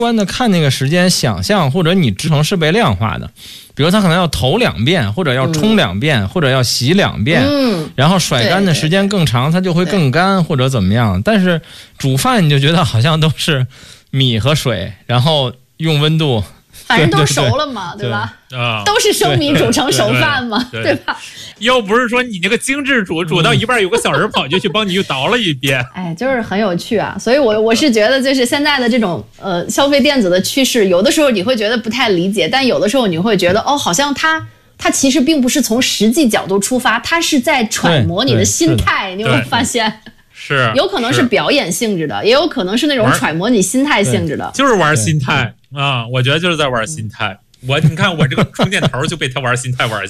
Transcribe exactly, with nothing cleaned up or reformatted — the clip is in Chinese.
观的看那个时间，想象或者你制成是被量化的，比如它可能要投两遍，或者要冲两遍，嗯、或者要洗两遍， 嗯， 然后甩干的时间更长，它就会更干或者怎么样。但是煮饭你就觉得好像都是米和水，然后用温度。 反正都熟了嘛， 对, 对, 对, 对吧？啊，都是生米煮成熟饭嘛， 对, 对, 对, 对吧？ 要不是说你那个精致煮煮到一半，有个小人跑进去帮你又倒了一遍， 哎，就是很有趣啊。所以我我是觉得，就是现在的这种呃消费电子的趋势，有的时候你会觉得不太理解，但有的时候你会觉得哦，好像它它其实并不是从实际角度出发，它是在揣摩你的心态，你有没有发现？ 是， 有可能是表演性质的，也有可能是那种揣摩你心态性质的， 就是玩心态啊！我觉得就是在玩心态。我你看我这个充电头就被他玩心态玩